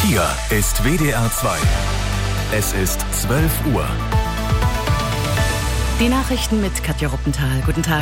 Hier ist WDR 2. Es ist 12 Uhr. Die Nachrichten mit Katja Ruppenthal. Guten Tag.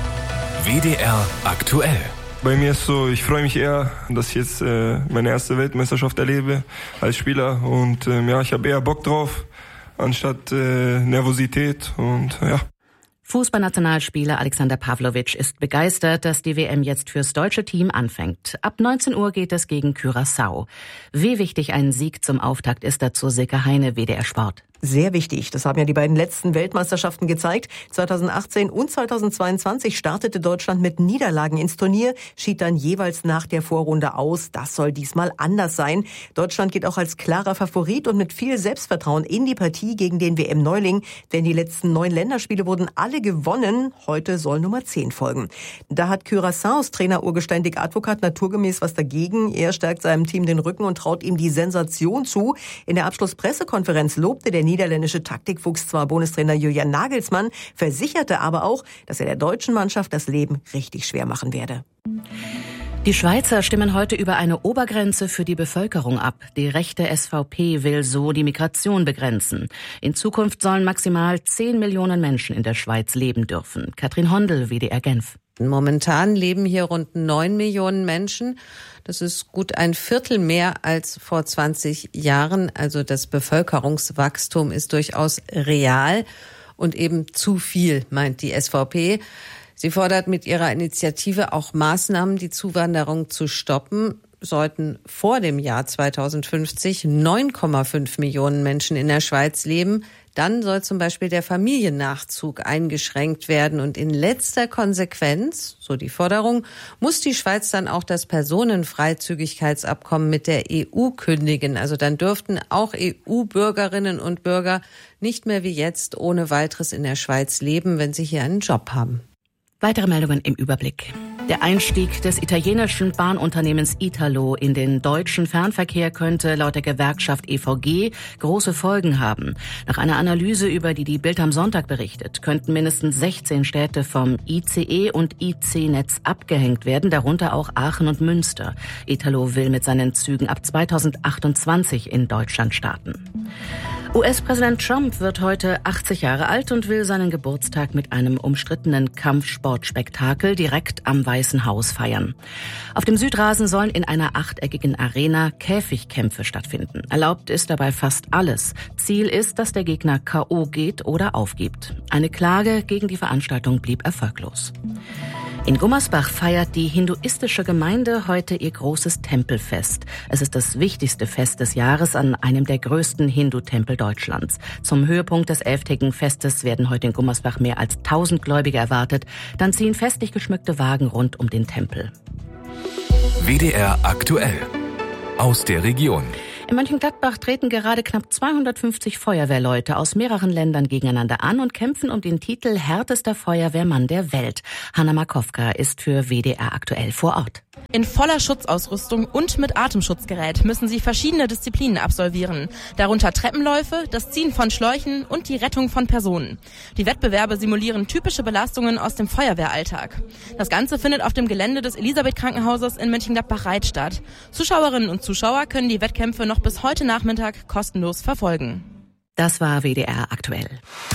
WDR aktuell. Bei mir ist so, ich freue mich eher, dass ich jetzt meine erste Weltmeisterschaft erlebe als Spieler. Und ich habe eher Bock drauf, anstatt Nervosität. Und ja. Fußballnationalspieler Alexander Pavlovic ist begeistert, dass die WM jetzt fürs deutsche Team anfängt. Ab 19 Uhr geht es gegen Curaçao. Wie wichtig ein Sieg zum Auftakt ist, dazu Silke Heine, WDR Sport. Sehr wichtig. Das haben ja die beiden letzten Weltmeisterschaften gezeigt. 2018 und 2022 startete Deutschland mit Niederlagen ins Turnier, schied dann jeweils nach der Vorrunde aus. Das soll diesmal anders sein. Deutschland geht auch als klarer Favorit und mit viel Selbstvertrauen in die Partie gegen den WM-Neuling. Denn die letzten 9 Länderspiele wurden alle gewonnen. Heute soll Nummer 10 folgen. Da hat Curaçaos Trainer Urgestein Dick Advokat naturgemäß was dagegen. Er stärkt seinem Team den Rücken und traut ihm die Sensation zu. In der Abschlusspressekonferenz lobte der niederländische Taktikfuchs zwar Bundestrainer Julian Nagelsmann, versicherte aber auch, dass er der deutschen Mannschaft das Leben richtig schwer machen werde. Die Schweizer stimmen heute über eine Obergrenze für die Bevölkerung ab. Die rechte SVP will so die Migration begrenzen. In Zukunft sollen maximal 10 Millionen Menschen in der Schweiz leben dürfen. Katrin Hondel, WDR Genf. Momentan leben hier rund 9 Millionen Menschen. Das ist gut ein Viertel mehr als vor 20 Jahren. Also das Bevölkerungswachstum ist durchaus real und eben zu viel, meint die SVP. Sie fordert mit ihrer Initiative auch Maßnahmen, die Zuwanderung zu stoppen. Sollten vor dem Jahr 2050 9,5 Millionen Menschen in der Schweiz leben, dann soll zum Beispiel der Familiennachzug eingeschränkt werden. Und in letzter Konsequenz, so die Forderung, muss die Schweiz dann auch das Personenfreizügigkeitsabkommen mit der EU kündigen. Also dann dürften auch EU-Bürgerinnen und Bürger nicht mehr wie jetzt ohne weiteres in der Schweiz leben, wenn sie hier einen Job haben. Weitere Meldungen im Überblick. Der Einstieg des italienischen Bahnunternehmens Italo in den deutschen Fernverkehr könnte laut der Gewerkschaft EVG große Folgen haben. Nach einer Analyse, über die Bild am Sonntag berichtet, könnten mindestens 16 Städte vom ICE und IC-Netz abgehängt werden, darunter auch Aachen und Münster. Italo will mit seinen Zügen ab 2028 in Deutschland starten. US-Präsident Trump wird heute 80 Jahre alt und will seinen Geburtstag mit einem umstrittenen Kampfsportspektakel direkt am Weißen Haus feiern. Auf dem Südrasen sollen in einer 8-eckigen Arena Käfigkämpfe stattfinden. Erlaubt ist dabei fast alles. Ziel ist, dass der Gegner K.O. geht oder aufgibt. Eine Klage gegen die Veranstaltung blieb erfolglos. In Gummersbach feiert die hinduistische Gemeinde heute ihr großes Tempelfest. Es ist das wichtigste Fest des Jahres an einem der größten Hindu-Tempel Deutschlands. Zum Höhepunkt des 11-tägigen Festes werden heute in Gummersbach mehr als 1000 Gläubige erwartet. Dann ziehen festlich geschmückte Wagen rund um den Tempel. WDR aktuell. Aus der Region. In Mönchengladbach treten gerade knapp 250 Feuerwehrleute aus mehreren Ländern gegeneinander an und kämpfen um den Titel härtester Feuerwehrmann der Welt. Hanna Markowka ist für WDR aktuell vor Ort. In voller Schutzausrüstung und mit Atemschutzgerät müssen sie verschiedene Disziplinen absolvieren. Darunter Treppenläufe, das Ziehen von Schläuchen und die Rettung von Personen. Die Wettbewerbe simulieren typische Belastungen aus dem Feuerwehralltag. Das Ganze findet auf dem Gelände des Elisabeth-Krankenhauses in Mönchengladbach-Reith statt. Zuschauerinnen und Zuschauer können die Wettkämpfe noch bis heute Nachmittag kostenlos verfolgen. Das war WDR aktuell.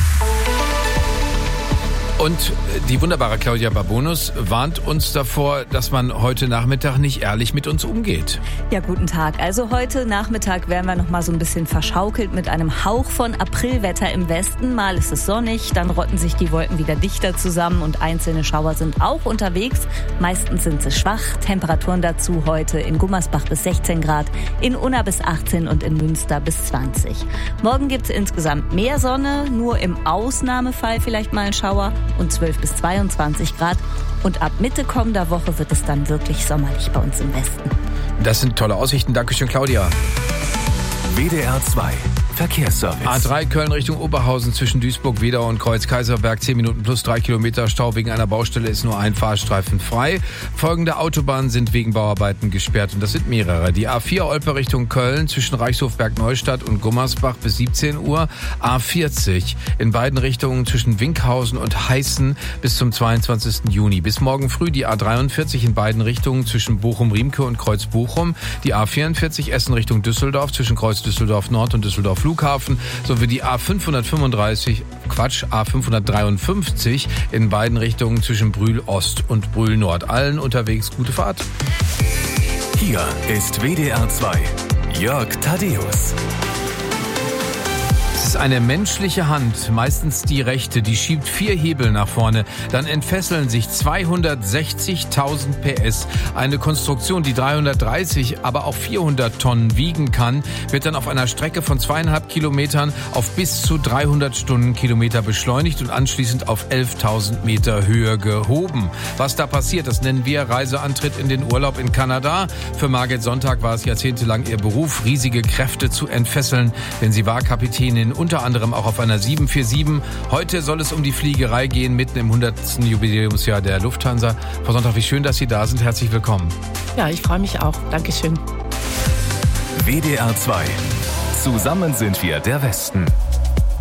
Und die wunderbare Claudia Babonus warnt uns davor, dass man heute Nachmittag nicht ehrlich mit uns umgeht. Ja, guten Tag. Also heute Nachmittag werden wir noch mal so ein bisschen verschaukelt mit einem Hauch von Aprilwetter im Westen. Mal ist es sonnig, dann rotten sich die Wolken wieder dichter zusammen und einzelne Schauer sind auch unterwegs. Meistens sind sie schwach. Temperaturen dazu heute in Gummersbach bis 16 Grad, in Unna bis 18 und in Münster bis 20. Morgen gibt es insgesamt mehr Sonne, nur im Ausnahmefall vielleicht mal ein Schauer. Und 12 bis 22 Grad. Und ab Mitte kommender Woche wird es dann wirklich sommerlich bei uns im Westen. Das sind tolle Aussichten. Dankeschön, Claudia. WDR 2. Verkehrsservice. A3 Köln Richtung Oberhausen zwischen Duisburg, Wedau und Kreuz-Kaiserberg. 10 Minuten plus 3 Kilometer Stau. Wegen einer Baustelle ist nur ein Fahrstreifen frei. Folgende Autobahnen sind wegen Bauarbeiten gesperrt und das sind mehrere. Die A4 Olpe Richtung Köln zwischen Reichshofberg-Neustadt und Gummersbach bis 17 Uhr. A40 in beiden Richtungen zwischen Winkhausen und Heißen bis zum 22. Juni. Bis morgen früh die A43 in beiden Richtungen zwischen Bochum-Riemke und Kreuz-Bochum. Die A44 Essen Richtung Düsseldorf zwischen Kreuz Düsseldorf Nord und Düsseldorf Flughafen sowie die A553 in beiden Richtungen zwischen Brühl Ost und Brühl Nord. Allen unterwegs gute Fahrt. Hier ist WDR 2. Jörg Thaddeus. Es ist eine menschliche Hand, meistens die rechte, die schiebt 4 Hebel nach vorne. Dann entfesseln sich 260.000 PS. Eine Konstruktion, die 330, aber auch 400 Tonnen wiegen kann, wird dann auf einer Strecke von 2,5 Kilometern auf bis zu 300 Stundenkilometer beschleunigt und anschließend auf 11.000 Meter Höhe gehoben. Was da passiert, das nennen wir Reiseantritt in den Urlaub in Kanada. Für Margit Sonntag war es jahrzehntelang ihr Beruf, riesige Kräfte zu entfesseln, denn sie war Kapitänin unter anderem auch auf einer 747. Heute soll es um die Fliegerei gehen, mitten im 100. Jubiläumsjahr der Lufthansa. Frau Sonntag, wie schön, dass Sie da sind. Herzlich willkommen. Ja, ich freue mich auch. Dankeschön. WDR 2. Zusammen sind wir der Westen.